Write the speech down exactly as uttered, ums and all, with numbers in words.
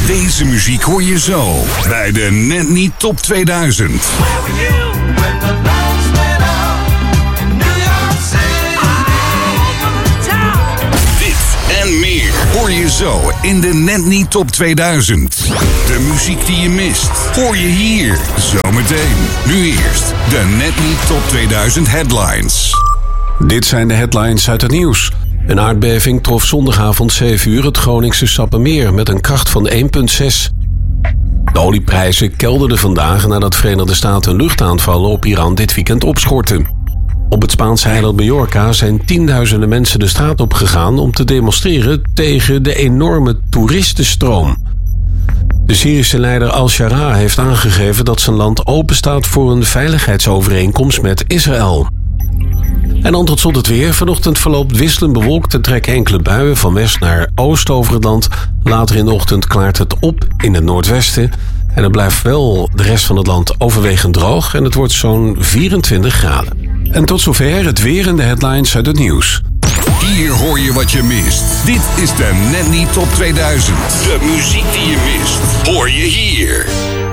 Deze muziek hoor je zo bij de Net Niet Top tweeduizend. Dit en meer hoor je zo in de Net Niet Top tweeduizend. De muziek die je mist hoor je hier zometeen. Nu eerst de Net Niet Top tweeduizend headlines. Dit zijn de headlines uit het nieuws. Een aardbeving trof zondagavond zeven uur het Groningse Sappemeer met een kracht van één komma zes. De olieprijzen kelderden vandaag nadat Verenigde Staten luchtaanvallen op Iran dit weekend opschorten. Op het Spaanse eiland Mallorca zijn tienduizenden mensen de straat opgegaan om te demonstreren tegen de enorme toeristenstroom. De Syrische leider Al-Shara heeft aangegeven dat zijn land openstaat voor een veiligheidsovereenkomst met Israël. En dan tot slot het weer. Vanochtend verloopt wisselend bewolkt en trekken enkele buien van west naar oost over het land. Later in de ochtend klaart het op in het noordwesten. En het blijft wel de rest van het land overwegend droog en het wordt zo'n vierentwintig graden. En tot zover het weer en de headlines uit het nieuws. Hier hoor je wat je mist. Dit is de Net Niet Top tweeduizend. De muziek die je mist, hoor je hier.